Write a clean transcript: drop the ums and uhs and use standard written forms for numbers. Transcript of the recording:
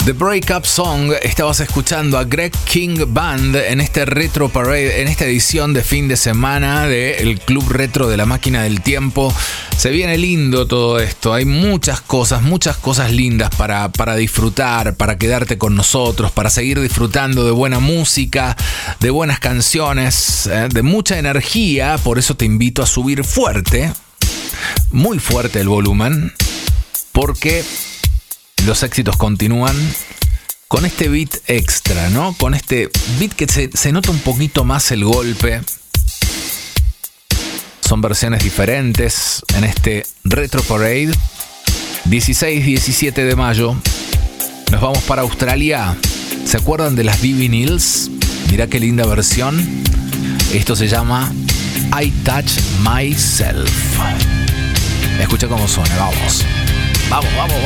The Breakup Song. Estabas escuchando a Greg King Band en este Retro Parade, en esta edición de fin de semana del Club Retro de la Máquina del Tiempo. Se viene lindo todo esto. Hay muchas cosas lindas para disfrutar, para quedarte con nosotros, para seguir disfrutando de buena música, de buenas canciones, de mucha energía. Por eso te invito a subir fuerte, muy fuerte el volumen, porque los éxitos continúan con este beat extra, ¿no? Con este beat que se nota un poquito más el golpe. Son versiones diferentes en este Retro Parade. 16-17 de mayo. Nos vamos para Australia. ¿Se acuerdan de las Vivi Nils? Mirá qué linda versión. Esto se llama I Touch Myself. Escucha cómo suena, vamos. Vamos, vamos, vamos.